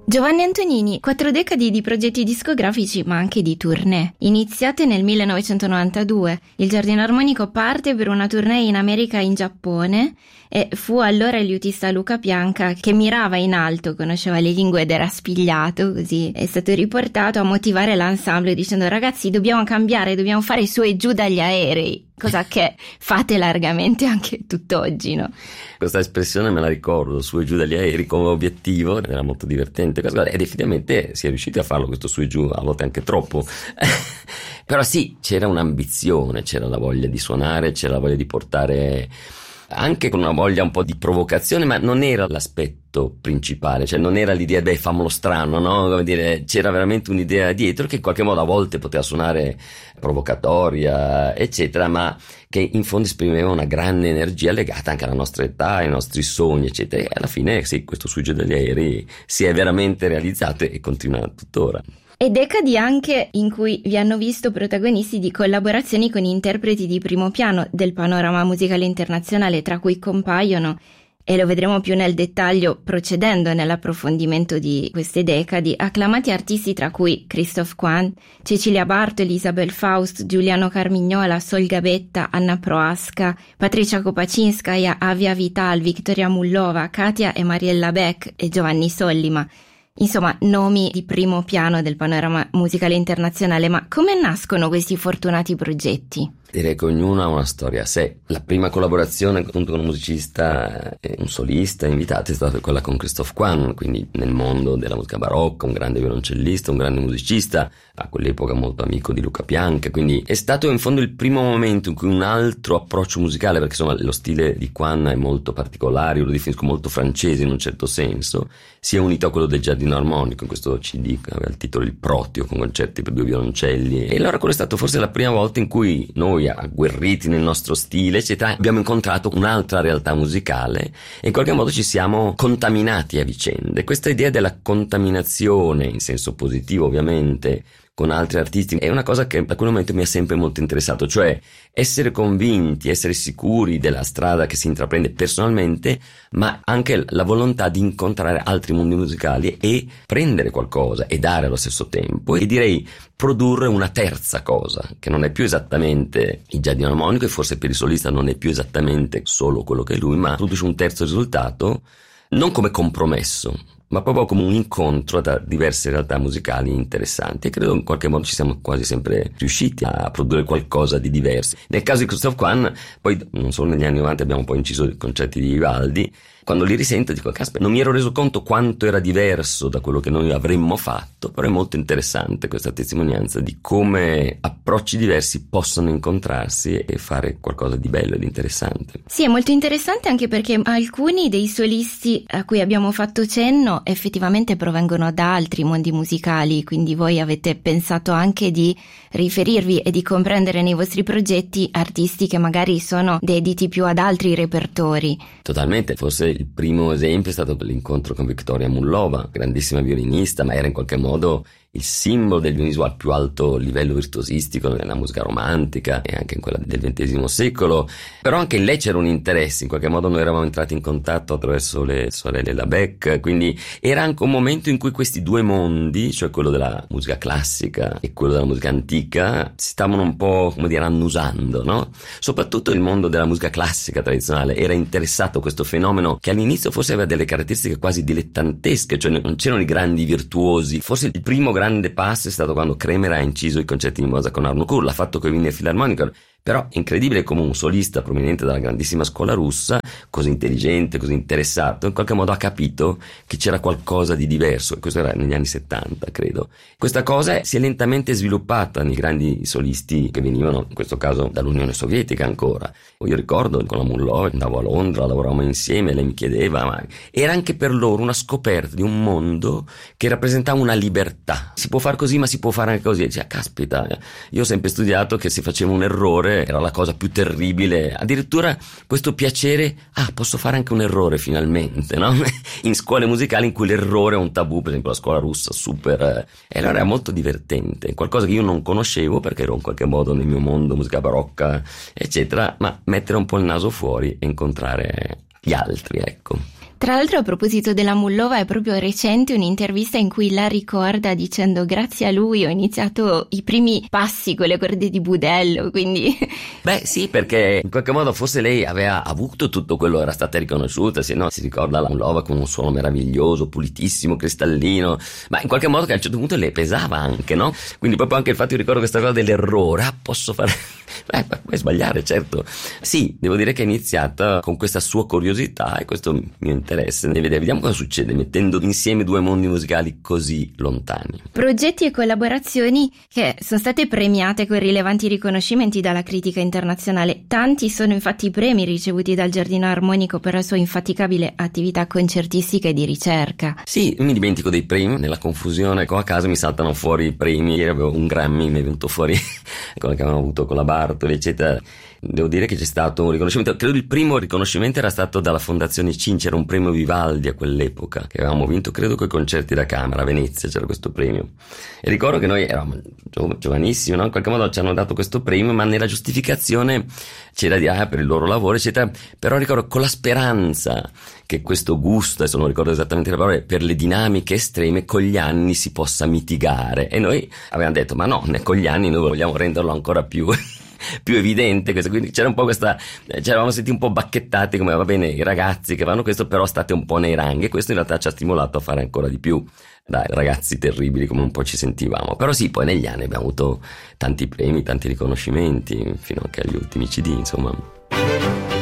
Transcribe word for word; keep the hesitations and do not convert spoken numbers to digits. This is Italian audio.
Giovanni Antonini, quattro decadi di progetti discografici ma anche di tournée. Iniziate nel millenovecentonovantadue, il Giardino Armonico parte per una tournée in America e in Giappone e fu allora il liutista Luca Pianca, che mirava in alto, conosceva le lingue ed era spigliato, così è stato riportato a motivare l'ensemble dicendo: ragazzi, dobbiamo cambiare, dobbiamo fare su e giù dagli aerei, cosa che fate largamente anche tutt'oggi, no? Questa espressione me la ricordo, su e giù dagli aerei come obiettivo, era molto divertente ed effettivamente si è riusciti a farlo questo su e giù, a volte anche troppo. Però sì, c'era un'ambizione, c'era la voglia di suonare, c'era la voglia di portare, anche con una voglia un po' di provocazione, ma non era l'aspetto principale, cioè non era l'idea, beh, famolo strano, no? Come dire, c'era veramente un'idea dietro che in qualche modo a volte poteva suonare provocatoria, eccetera, ma che in fondo esprimeva una grande energia legata anche alla nostra età, ai nostri sogni, eccetera. E alla fine, sì, questo Sugge degli aerei si è veramente realizzato e continua tuttora. E decadi anche in cui vi hanno visto protagonisti di collaborazioni con interpreti di primo piano del panorama musicale internazionale, tra cui compaiono, e lo vedremo più nel dettaglio procedendo nell'approfondimento di queste decadi, acclamati artisti tra cui Christoph Kwan, Cecilia Bartoli, Isabel Faust, Giuliano Carmignola, Sol Gabetta, Anna Prohaska, Patricia Kopaczynskaja, Avia Vital, Victoria Mullova, Katia e Mariella Beck e Giovanni Sollima. Insomma, nomi di primo piano del panorama musicale internazionale. Ma come nascono questi fortunati progetti? Direi che ognuno ha una storia a sé. La prima collaborazione appunto con un musicista e un solista invitato è stata quella con Christoph Kwan, quindi nel mondo della musica barocca, un grande violoncellista, un grande musicista, a quell'epoca molto amico di Luca Pianca, quindi è stato in fondo il primo momento in cui un altro approccio musicale, perché insomma lo stile di Kwan è molto particolare, io lo definisco molto francese in un certo senso, si è unito a quello del Giardino Armonico, in questo C D che aveva il titolo Il Protio, con concerti per due violoncelli, e allora quello è stato forse la prima volta in cui noi, agguerriti nel nostro stile, eccetera, abbiamo incontrato un'altra realtà musicale e in qualche modo ci siamo contaminati a vicenda. Questa idea della contaminazione, in senso positivo ovviamente, con altri artisti è una cosa che da quel momento mi ha sempre molto interessato, cioè essere convinti, essere sicuri della strada che si intraprende personalmente, ma anche la volontà di incontrare altri mondi musicali e prendere qualcosa e dare allo stesso tempo, e direi produrre una terza cosa che non è più esattamente il Giardino Armonico, e forse per il solista non è più esattamente solo quello che è lui, ma produce un terzo risultato non come compromesso, ma proprio come un incontro tra diverse realtà musicali interessanti, e credo in qualche modo ci siamo quasi sempre riusciti a produrre qualcosa di diverso. Nel caso di Christoph Kwan, poi non solo negli anni novanta abbiamo poi inciso i concerti di Vivaldi, quando li risento dico, caspita, non mi ero reso conto quanto era diverso da quello che noi avremmo fatto, però è molto interessante questa testimonianza di come approcci diversi possono incontrarsi e fare qualcosa di bello ed interessante. Sì, è molto interessante anche perché alcuni dei solisti a cui abbiamo fatto cenno effettivamente provengono da altri mondi musicali, quindi voi avete pensato anche di riferirvi e di comprendere nei vostri progetti artisti che magari sono dediti più ad altri repertori. Totalmente, forse il primo esempio è stato l'incontro con Victoria Mullova, grandissima violinista, ma era in qualche modo il simbolo del violinismo al più alto livello virtuosistico nella musica romantica e anche in quella del ventesimo secolo, però anche in lei c'era un interesse, in qualche modo noi eravamo entrati in contatto attraverso le sorelle La Beck, quindi era anche un momento in cui questi due mondi, cioè quello della musica classica e quello della musica antica, si stavano un po', come dire, annusando, no? Soprattutto il mondo della musica classica tradizionale era interessato a questo fenomeno che all'inizio forse aveva delle caratteristiche quasi dilettantesche, cioè non c'erano i grandi virtuosi. Forse il primo grande passo è stato quando Kremer ha inciso i concerti di Mozart con Arno Kur, l'ha fatto con i Wiener Philharmoniker, però è incredibile come un solista proveniente dalla grandissima scuola russa, così intelligente, così interessato, in qualche modo ha capito che c'era qualcosa di diverso, e questo era negli anni settanta, credo. Questa cosa si è lentamente sviluppata nei grandi solisti che venivano, in questo caso, dall'Unione Sovietica ancora. Io ricordo con la Mullova, andavo a Londra, lavoravamo insieme, lei mi chiedeva, ma era anche per loro una scoperta di un mondo che rappresentava una libertà. Si può fare così, ma si può fare anche così. E diceva, caspita, io ho sempre studiato che se facevo un errore era la cosa più terribile, addirittura questo piacere, ah, posso fare anche un errore finalmente, no? In scuole musicali in cui l'errore è un tabù, per esempio la scuola russa, super, e allora era molto divertente, qualcosa che io non conoscevo perché ero in qualche modo nel mio mondo musica barocca, eccetera, ma mettere un po' il naso fuori e incontrare gli altri, ecco. Tra l'altro, a proposito della Mullova, è proprio recente un'intervista in cui la ricorda dicendo: grazie a lui ho iniziato i primi passi con le corde di budello, quindi... Beh sì, perché in qualche modo forse lei aveva avuto tutto quello, era stata riconosciuta, se no si ricorda la Mullova con un suono meraviglioso, pulitissimo, cristallino, ma in qualche modo che a un certo punto le pesava anche, no? Quindi proprio anche il fatto, io ricordo questa cosa dell'errore, ah posso fare... Beh, puoi sbagliare, certo. Sì, devo dire che è iniziata con questa sua curiosità e questo mio interesse nel vedere, vediamo cosa succede mettendo insieme due mondi musicali così lontani. Progetti e collaborazioni che sono state premiate con rilevanti riconoscimenti dalla critica internazionale. Tanti sono infatti i premi ricevuti dal Giardino Armonico per la sua infaticabile attività concertistica e di ricerca. Sì, mi dimentico dei premi, nella confusione qua a casa mi saltano fuori i premi. Ieri avevo un Grammy, mi è venuto fuori quello che avevamo avuto con la Bartoli, eccetera. Devo dire che c'è stato un riconoscimento, credo il primo riconoscimento era stato dalla Fondazione C I N, c'era un premio Vivaldi a quell'epoca che avevamo vinto, credo coi concerti da camera a Venezia c'era questo premio, e ricordo che noi eravamo giovanissimi, no? In qualche modo ci hanno dato questo premio, ma nella giustificazione c'era di ah per il loro lavoro eccetera, però ricordo con la speranza che questo gusto, adesso non ricordo esattamente le parole, per le dinamiche estreme con gli anni si possa mitigare, e noi avevamo detto ma no, con gli anni noi vogliamo renderlo ancora più più evidente questo. Quindi c'era un po' questa, ci eravamo sentiti un po' bacchettati come va bene i ragazzi che fanno questo, però state un po' nei ranghi, e questo in realtà ci ha stimolato a fare ancora di più, dai ragazzi terribili come un po' ci sentivamo. Però sì, poi negli anni abbiamo avuto tanti premi, tanti riconoscimenti, fino anche agli ultimi C D, insomma.